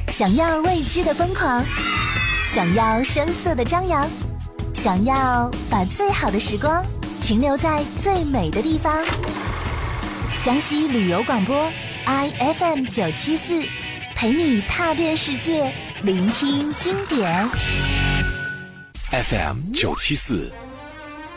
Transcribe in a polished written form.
想要未知的疯狂，想要声色的张扬，想要把最好的时光停留在最美的地方。江西旅游广播 IFM 974，陪你踏遍世界，聆听经典。 FM 974